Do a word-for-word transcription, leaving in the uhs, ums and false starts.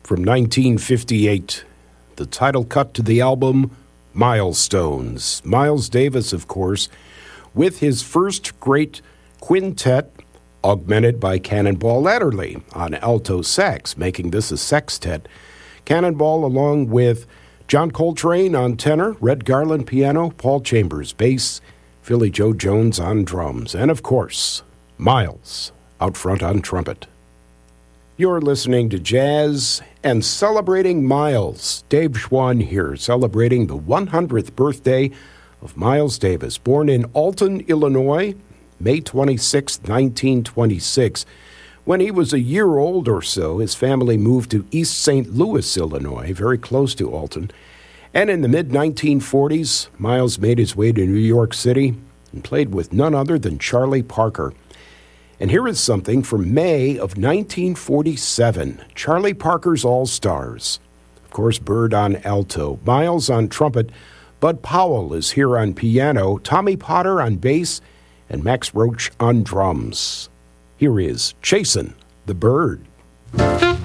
from nineteen fifty-eight. The title cut to the album, Milestones. Miles Davis, of course, with his first great quintet, augmented by Cannonball Adderley on alto sax, making this a sextet. Cannonball along with John Coltrane on tenor, Red Garland piano, Paul Chambers bass, Philly Joe Jones on drums, and of course, Miles out front on trumpet. You're listening to Jazz and celebrating Miles. Dave Schwann here, celebrating the one hundredth birthday of Miles Davis, born in Alton, Illinois, May twenty-sixth, nineteen twenty-six. When he was a year old or so, his family moved to East Saint Louis, Illinois, very close to Alton. And in the mid nineteen forties, Miles made his way to New York City and played with none other than Charlie Parker. And here is something from May of nineteen forty-seven, Charlie Parker's All-Stars. Of course, Bird on alto, Miles on trumpet, Bud Powell is here on piano, Tommy Potter on bass, and Max Roach on drums. Here is Chasin' the Bird.